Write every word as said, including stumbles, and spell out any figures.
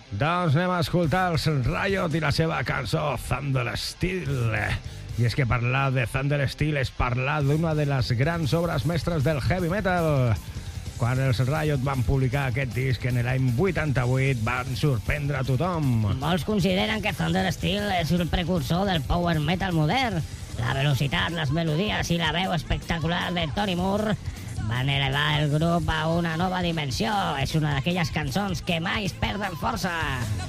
Doncs anem a escoltar els Riot i la seva cançó Thunder Steel. I és que parlar de Thunder Steel és parlar d'una de les grans obres mestres del heavy metal. Quan els Riot van publicar aquest disc en l'any vuitanta-vuit van sorprendre a tothom. Molts consideren que Thunder Steel és el precursor del power metal modern. La velocitat, les melodies i la veu espectacular de Tony Moore van elevar el grup a una nova dimensió. És una d'aquelles cançons que mai es perden força.